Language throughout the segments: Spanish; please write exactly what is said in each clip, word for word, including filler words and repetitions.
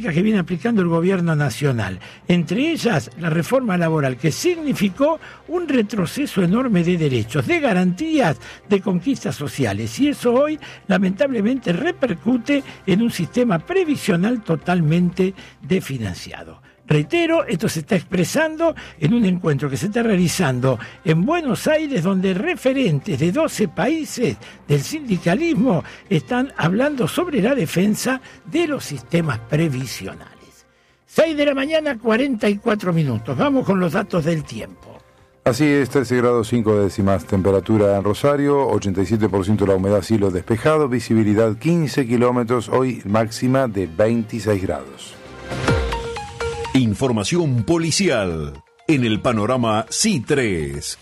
políticas que viene aplicando el gobierno nacional, entre ellas la reforma laboral, que significó un retroceso enorme de derechos, de garantías, de conquistas sociales, y eso hoy lamentablemente repercute en un sistema previsional totalmente desfinanciado. Reitero, esto se está expresando en un encuentro que se está realizando en Buenos Aires, donde referentes de doce países del sindicalismo están hablando sobre la defensa de los sistemas previsionales. seis de la mañana, cuarenta y cuatro minutos. Vamos con los datos del tiempo. Así es, trece grados cinco décimas, temperatura en Rosario, ochenta y siete por ciento la humedad, cielo despejado, visibilidad quince kilómetros, hoy máxima de veintiséis grados. Información policial en el panorama C I tres.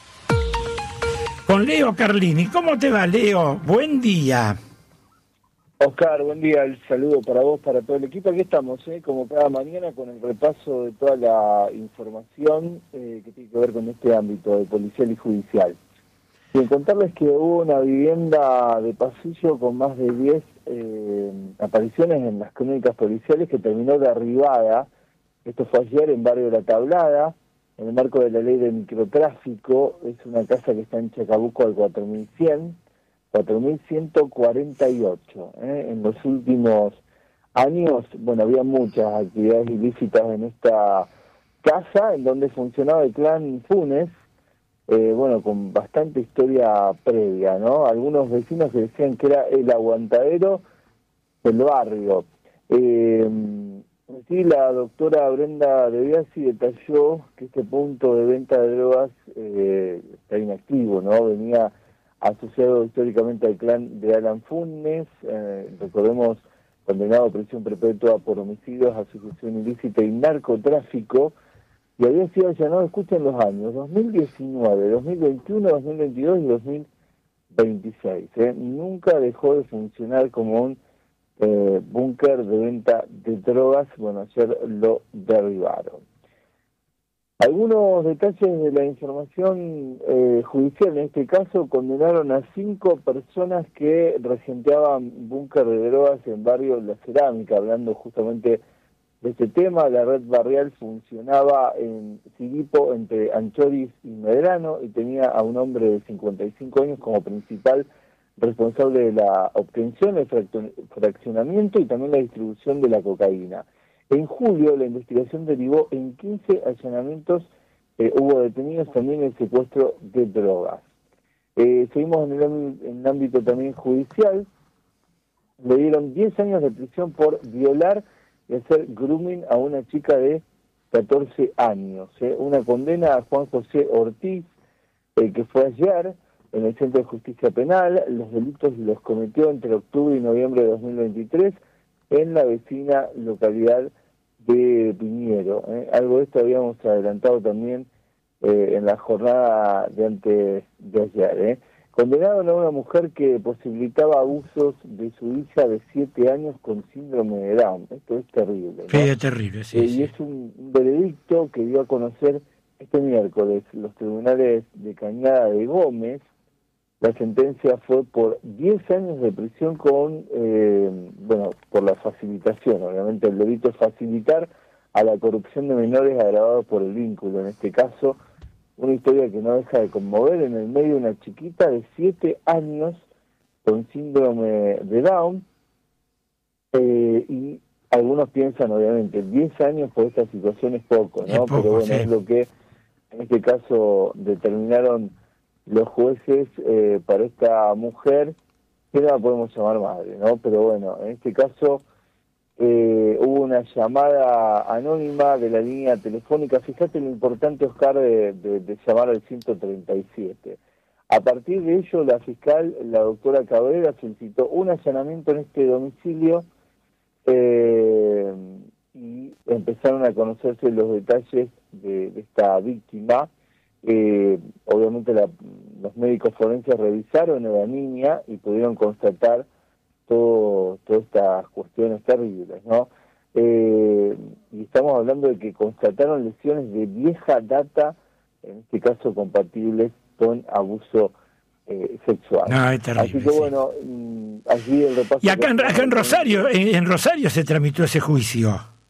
Con Leo Carlini. ¿Cómo te va, Leo? Buen día. Oscar, buen día. El saludo para vos, para todo el equipo. Aquí estamos, ¿eh? como cada mañana, con el repaso de toda la información eh, que tiene que ver con este ámbito de policial y judicial. Y en contarles que hubo una vivienda de pasillo con más de diez eh, apariciones en las crónicas policiales que terminó derribada. Esto fue ayer en Barrio La Tablada, en el marco de la ley de microtráfico. Es una casa que está en Chacabuco al cuatro mil cien, cuatro mil ciento cuarenta y ocho. ¿eh? En los últimos años, bueno, había muchas actividades ilícitas en esta casa, en donde funcionaba el clan Funes, eh, bueno, con bastante historia previa, ¿no? Algunos vecinos que decían que era el aguantadero del barrio. Eh, Sí, la doctora Brenda De Biasi detalló que este punto de venta de drogas eh, está inactivo, ¿no? Venía asociado históricamente al clan de Alan Funes, eh, recordemos, condenado a prisión perpetua por homicidios, asociación ilícita y narcotráfico, y había sido allanado, escuchen los años, dos mil diecinueve, dos mil veintiuno, dos mil veintidós y dos mil veintiséis. ¿eh? Nunca dejó de funcionar como un Eh, búnker de venta de drogas. Bueno, ayer lo derribaron. Algunos detalles de la información eh, judicial, en este caso, condenaron a cinco personas que regenteaban búnker de drogas en barrio La Cerámica, hablando justamente de este tema. La red barrial funcionaba en Siripo, entre Anchoris y Medrano, y tenía a un hombre de cincuenta y cinco años como principal responsable de la obtención, el fraccionamiento y también la distribución de la cocaína. En julio la investigación derivó en quince allanamientos, eh, hubo detenidos también el secuestro de drogas. Eh, seguimos en el, en el ámbito también judicial. Le dieron diez años de prisión por violar y hacer grooming a una chica de catorce años. ¿eh? Una condena a Juan José Ortiz, eh, que fue ayer en el Centro de Justicia Penal. Los delitos los cometió entre octubre y noviembre de dos mil veintitrés en la vecina localidad de Piñero. ¿eh? Algo de esto habíamos adelantado también eh, en la jornada de antes de ayer. ¿eh? Condenaron a una mujer que posibilitaba abusos de su hija de siete años con síndrome de Down. Esto es terrible, ¿no? Sí, es terrible, sí. Eh, sí. Y es un, un veredicto que dio a conocer este miércoles los tribunales de Cañada de Gómez. La sentencia fue por diez años de prisión con, eh, bueno, por la facilitación. Obviamente el delito es facilitar a la corrupción de menores agravados por el vínculo. En este caso, una historia que no deja de conmover en el medio de una chiquita de siete años con síndrome de Down. Eh, y algunos piensan, obviamente, diez años por esta situación es poco, ¿no? Es poco, pero bueno, sí. Es lo que en este caso determinaron los jueces eh, para esta mujer, que no la podemos llamar madre, ¿no? Pero bueno, en este caso eh, hubo una llamada anónima de la línea telefónica. Fíjate lo importante, Oscar, de, de, de llamar al ciento treinta y siete. A partir de ello, la fiscal, la doctora Cabrera, solicitó un allanamiento en este domicilio eh, y empezaron a conocerse los detalles de, de esta víctima. Eh, obviamente la, los médicos forenses revisaron a la niña y pudieron constatar todo, todas estas cuestiones terribles, ¿no? Eh, y estamos hablando de que constataron lesiones de vieja data, en este caso compatibles con abuso eh, sexual. No, es terrible. Así que bueno, sí. Allí el repaso... Y acá en, acá en Rosario, en, en Rosario se tramitó ese juicio.